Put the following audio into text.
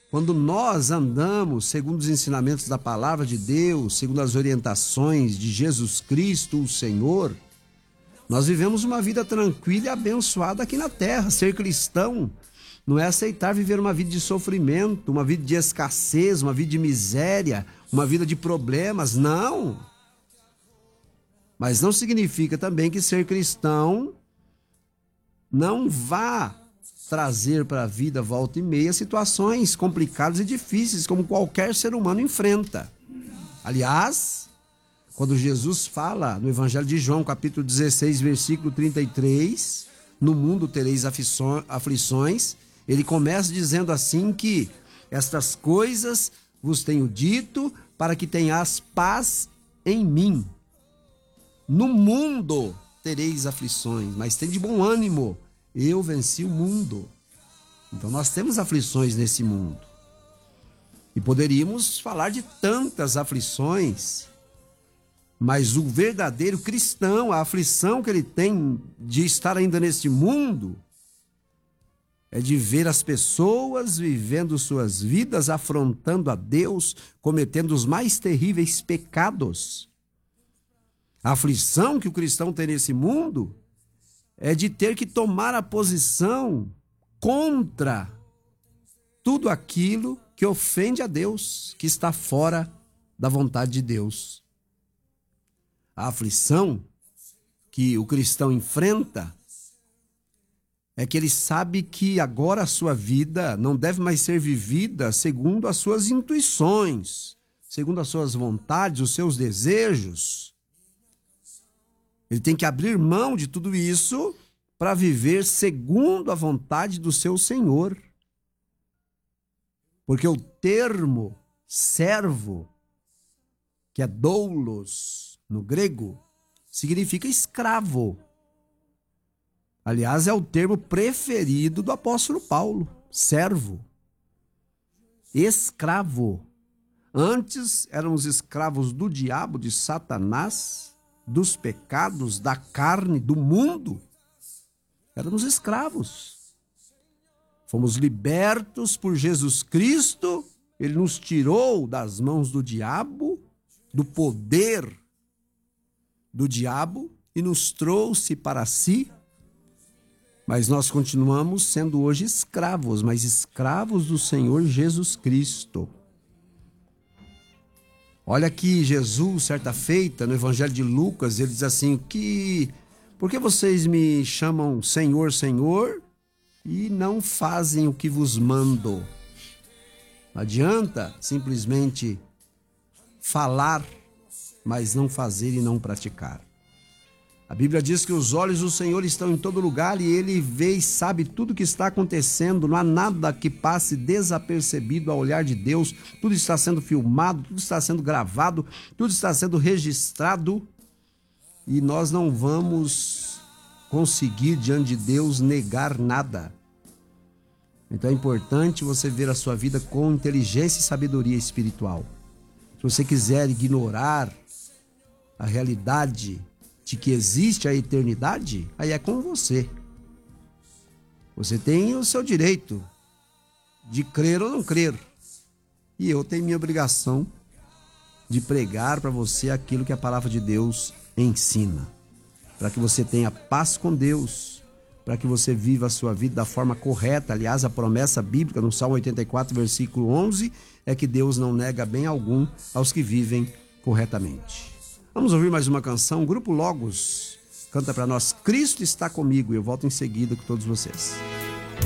Quando nós andamos segundo os ensinamentos da palavra de Deus, segundo as orientações de Jesus Cristo, o Senhor, nós vivemos uma vida tranquila e abençoada aqui na terra. Ser cristão não é aceitar viver uma vida de sofrimento, uma vida de escassez, uma vida de miséria, uma vida de problemas, não. Mas não significa também que ser cristão não vá trazer para a vida volta e meia situações complicadas e difíceis, como qualquer ser humano enfrenta. Aliás, quando Jesus fala no Evangelho de João, capítulo 16, versículo 33, no mundo tereis aflições, ele começa dizendo assim que estas coisas vos tenho dito para que tenhas paz em mim. No mundo tereis aflições, mas tem de bom ânimo, eu venci o mundo. Então nós temos aflições nesse mundo. E poderíamos falar de tantas aflições, mas o verdadeiro cristão, a aflição que ele tem de estar ainda nesse mundo, é de ver as pessoas vivendo suas vidas, afrontando a Deus, cometendo os mais terríveis pecados. A aflição que o cristão tem nesse mundo é de ter que tomar a posição contra tudo aquilo que ofende a Deus, que está fora da vontade de Deus. A aflição que o cristão enfrenta é que ele sabe que agora a sua vida não deve mais ser vivida segundo as suas intuições, segundo as suas vontades, os seus desejos. Ele tem que abrir mão de tudo isso para viver segundo a vontade do seu Senhor. Porque o termo servo, que é doulos no grego, significa escravo. Aliás, é o termo preferido do apóstolo Paulo, servo, escravo. Antes éramos escravos do diabo, de Satanás, dos pecados, da carne, do mundo. Éramos escravos. Fomos libertos por Jesus Cristo. Ele nos tirou das mãos do diabo, do poder do diabo, e nos trouxe para si. Mas nós continuamos sendo hoje escravos, mas escravos do Senhor Jesus Cristo. Olha que Jesus, certa feita, no Evangelho de Lucas, ele diz assim, por que vocês me chamam Senhor, Senhor, e não fazem o que vos mando? Não adianta simplesmente falar, mas não fazer e não praticar. A Bíblia diz que os olhos do Senhor estão em todo lugar e Ele vê e sabe tudo o que está acontecendo. Não há nada que passe desapercebido ao olhar de Deus. Tudo está sendo filmado, tudo está sendo gravado, tudo está sendo registrado. E nós não vamos conseguir diante de Deus negar nada. Então é importante você ver a sua vida com inteligência e sabedoria espiritual. Se você quiser ignorar a realidade de que existe a eternidade, aí é com você. Você tem o seu direito de crer ou não crer. E eu tenho minha obrigação de pregar para você aquilo que a palavra de Deus ensina. Para que você tenha paz com Deus, para que você viva a sua vida da forma correta. Aliás, a promessa bíblica no Salmo 84, versículo 11, é que Deus não nega bem algum aos que vivem corretamente. Vamos ouvir mais uma canção. O Grupo Logos canta para nós, Cristo está comigo. E eu volto em seguida com todos vocês.